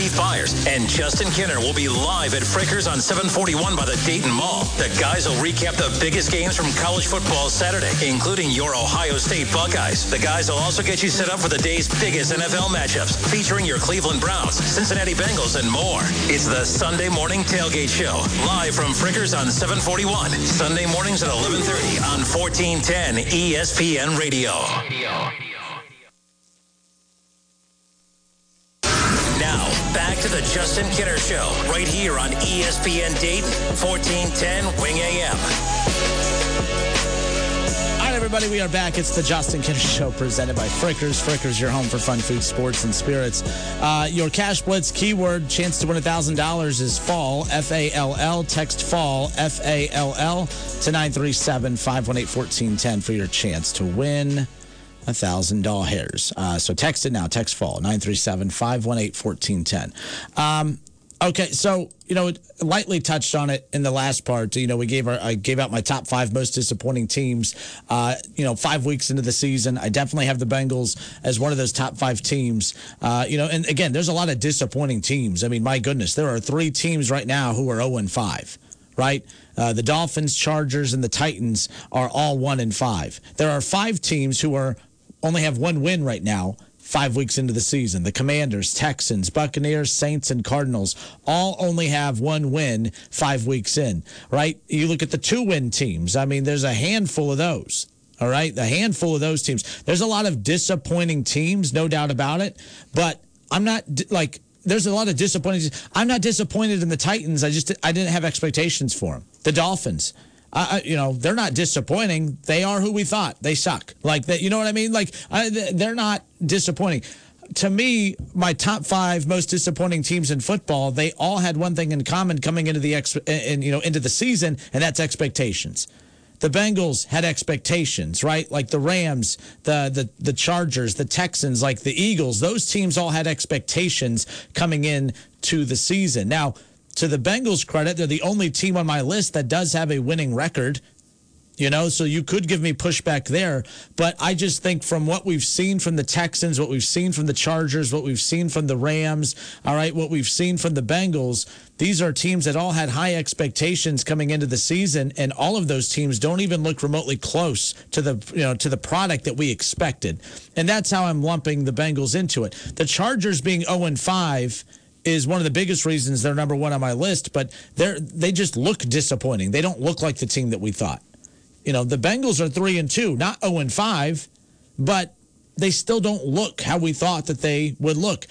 Keith Byers and Justin Kinner will be live at Frickers on 741 by the Dayton Mall. The guys will recap the biggest games from college football Saturday, including your Ohio State Buckeyes. The guys will also get you set up for the day's biggest NFL matchups, featuring your Cleveland Browns, Cincinnati Bengals, and more. It's the Sunday Morning Tailgate Show, live from Frickers on 741. Sunday mornings at 11:30 on 1410 ESPN Radio. Now, back to the Justin Kinner Show, right here on ESPN Dayton, 1410 Wing AM. All right, everybody, we are back. It's the Justin Kinner Show presented by Frickers. Frickers, your home for fun food, sports, and spirits. Your Cash Blitz keyword, chance to win $1,000 is fall, F-A-L-L. Text fall, F-A-L-L, to 937-518-1410 for your chance to win $1,000. So text it now. Text fall, 937-518-1410. Okay, so, lightly touched on it in the last part. I gave out my top 5 most disappointing teams, 5 weeks into the season. I definitely have the Bengals as one of those top 5 teams. And again, there's a lot of disappointing teams. I mean, my goodness, there are 3 teams right now who are 0-5, right? The Dolphins, Chargers, and the Titans are all 1-5. There are 5 teams who only have 1 win right now, 5 weeks into the season. The Commanders, Texans, Buccaneers, Saints, and Cardinals all only have 1 win 5 weeks in, right? You look at the 2-win teams. I mean, there's a handful of those, all right? A handful of those teams. There's a lot of disappointing teams, no doubt about it, but I'm not, there's a lot of disappointing teams. I'm not disappointed in the Titans. I didn't have expectations for them. The Dolphins. They're not disappointing. They are who we thought. They suck. You know what I mean? They're not disappointing. To me, my top 5 most disappointing teams in football, they all had one thing in common coming into into the season, and that's expectations. The Bengals had expectations, right? Like the Rams, the Chargers, the Texans, like the Eagles. Those teams all had expectations coming in to the season. Now, to the Bengals' credit, they're the only team on my list that does have a winning record, so you could give me pushback there. But I just think from what we've seen from the Texans, what we've seen from the Chargers, what we've seen from the Rams, all right, what we've seen from the Bengals, these are teams that all had high expectations coming into the season, and all of those teams don't even look remotely close to the product that we expected. And that's how I'm lumping the Bengals into it. The Chargers being 0-5 is one of the biggest reasons they're number 1 on my list, but they just look disappointing. They don't look like the team that we thought. The Bengals are 3-2, not 0-5, but they still don't look how we thought that they would look.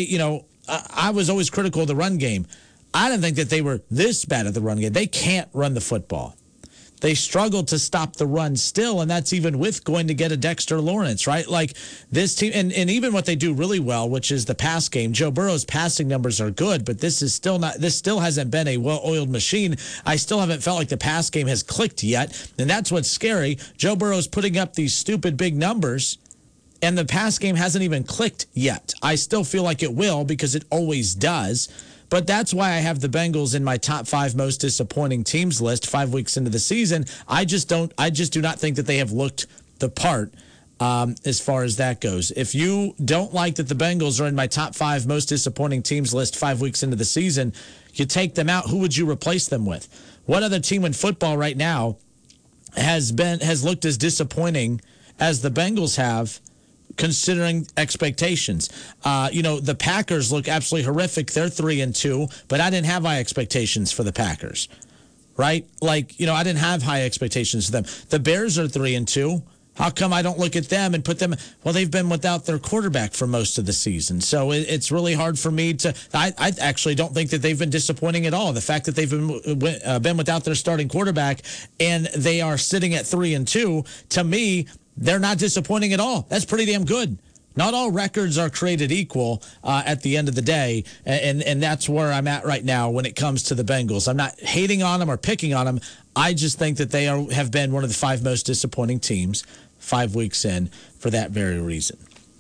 I was always critical of the run game. I didn't think that they were this bad at the run game. They can't run the football. They struggled to stop the run still, and that's even with going to get a Dexter Lawrence, right? Like this team, and even what they do really well, which is the pass game. Joe Burrow's passing numbers are good, but this still hasn't been a well-oiled machine. I still haven't felt like the pass game has clicked yet, and that's what's scary. Joe Burrow's putting up these stupid big numbers, and the pass game hasn't even clicked yet. I still feel like it will because it always does. But that's why I have the Bengals in my top 5 most disappointing teams list 5 weeks into the season. I just do not think that they have looked the part as far as that goes. If you don't like that the Bengals are in my top 5 most disappointing teams list 5 weeks into the season, you take them out. Who would you replace them with? What other team in football right now has looked as disappointing as the Bengals have, considering expectations? The Packers look absolutely horrific. They're 3-2, but I didn't have high expectations for the Packers, right? I didn't have high expectations for them. The Bears are 3-2. How come I don't look at them and put them? Well, they've been without their quarterback for most of the season, so it's really hard for me to. I actually don't think that they've been disappointing at all. The fact that they've been without their starting quarterback and they are sitting at 3-2, to me, they're not disappointing at all. That's pretty damn good. Not all records are created equal at the end of the day, and that's where I'm at right now when it comes to the Bengals. I'm not hating on them or picking on them. I just think that they have been one of the 5 most disappointing teams 5 weeks in for that very reason.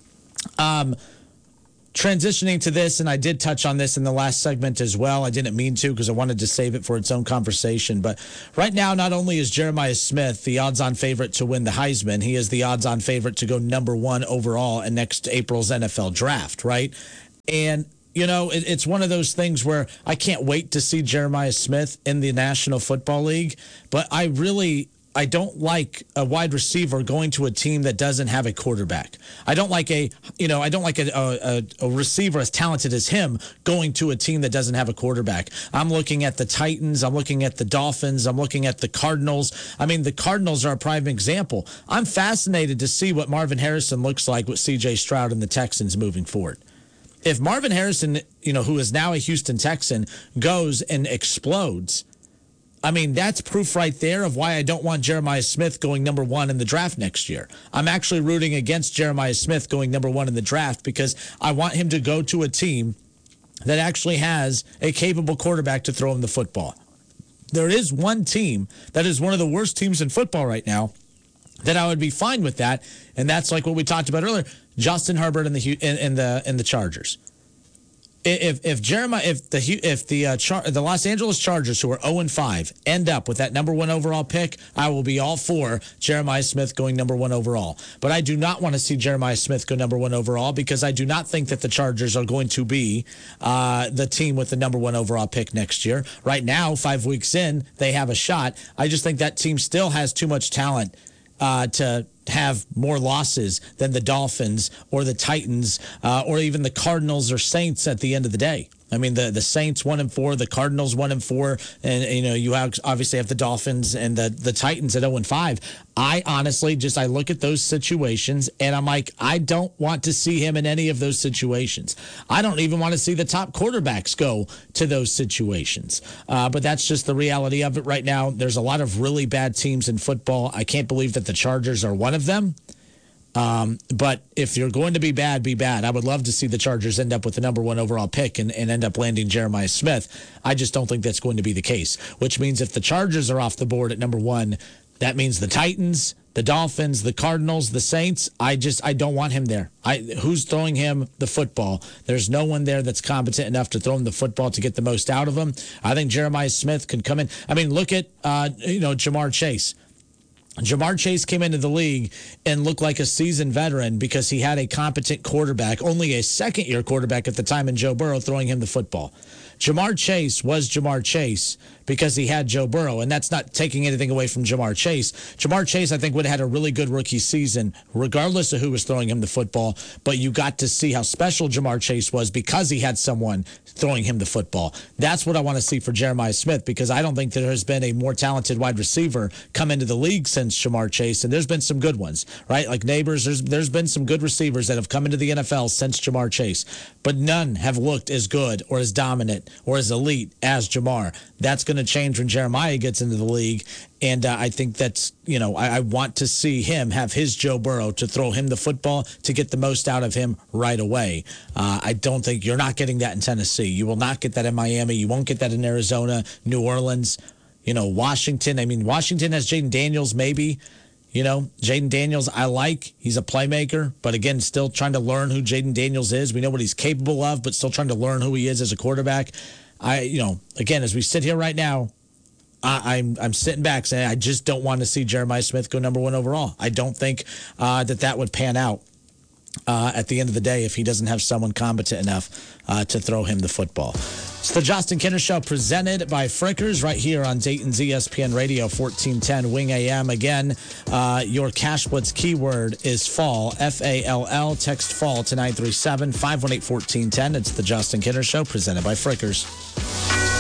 Transitioning to this, and I did touch on this in the last segment as well. I didn't mean to because I wanted to save it for its own conversation. But right now, not only is Jeremiah Smith the odds-on favorite to win the Heisman, he is the odds-on favorite to go number 1 overall in next April's NFL draft, right? And it's one of those things where I can't wait to see Jeremiah Smith in the National Football League, but I don't like a wide receiver going to a team that doesn't have a quarterback. I don't like a receiver as talented as him going to a team that doesn't have a quarterback. I'm looking at the Titans. I'm looking at the Dolphins. I'm looking at the Cardinals. I mean, the Cardinals are a prime example. I'm fascinated to see what Marvin Harrison looks like with C.J. Stroud and the Texans moving forward. If Marvin Harrison, who is now a Houston Texan, goes and explodes, I mean, that's proof right there of why I don't want Jeremiah Smith going number 1 in the draft next year. I'm actually rooting against Jeremiah Smith going number 1 in the draft because I want him to go to a team that actually has a capable quarterback to throw him the football. There is one team that is one of the worst teams in football right now that I would be fine with that, and that's like what we talked about earlier, Justin Herbert and the Chargers. If the Los Angeles Chargers, who are 0-5, end up with that number 1 overall pick, I will be all for Jeremiah Smith going number 1 overall. But I do not want to see Jeremiah Smith go number 1 overall because I do not think that the Chargers are going to be the team with the number 1 overall pick next year. Right now, 5 weeks in, they have a shot. I just think that team still has too much talent to have more losses than the Dolphins or the Titans or even the Cardinals or Saints at the end of the day. I mean, the Saints 1-4, the Cardinals 1-4, and you obviously have the Dolphins and the Titans at 0-5. I honestly I look at those situations and I'm like, I don't want to see him in any of those situations. I don't even want to see the top quarterbacks go to those situations. But that's just the reality of it right now. There's a lot of really bad teams in football. I can't believe that the Chargers are one of them. But if you're going to be bad, be bad. I would love to see the Chargers end up with the number 1 overall pick and end up landing Jeremiah Smith. I just don't think that's going to be the case, which means if the Chargers are off the board at number 1, that means the Titans, the Dolphins, the Cardinals, the Saints. I don't want him there. Who's throwing him the football? There's no one there that's competent enough to throw him the football to get the most out of him. I think Jeremiah Smith can come in. I mean, look at Ja'Marr Chase. Ja'Marr Chase came into the league and looked like a seasoned veteran because he had a competent quarterback, only a second-year quarterback at the time in Joe Burrow throwing him the football. Ja'Marr Chase was Ja'Marr Chase because he had Joe Burrow, and that's not taking anything away from Ja'Marr Chase. Ja'Marr Chase, I think, would have had a really good rookie season, regardless of who was throwing him the football, but you got to see how special Ja'Marr Chase was because he had someone throwing him the football. That's what I want to see for Jeremiah Smith because I don't think there has been a more talented wide receiver come into the league since Ja'Marr Chase, and there's been some good ones, right? Like Neighbors, there's been some good receivers that have come into the NFL since Ja'Marr Chase, but none have looked as good or as dominant or as elite as Ja'Marr. That's going to change when Jeremiah gets into the league. And I think that's, I want to see him have his Joe Burrow to throw him the football to get the most out of him right away. I don't think you're not getting that in Tennessee. You will not get that in Miami. You won't get that in Arizona, New Orleans, Washington. I mean, Washington has Jaden Daniels maybe. Jaden Daniels, I like. He's a playmaker, but again, still trying to learn who Jaden Daniels is. We know what he's capable of, but still trying to learn who he is as a quarterback. Again, as we sit here right now, I'm sitting back saying I just don't want to see Jeremiah Smith go number 1 overall. I don't think that would pan out at the end of the day if he doesn't have someone competent enough to throw him the football. It's the Justin Kinner Show presented by Frickers right here on Dayton's ESPN Radio 1410 Wing AM. Again, your Cash Blitz keyword is fall, F-A-L-L. Text fall to 937-518-1410. It's the Justin Kinner Show presented by Frickers.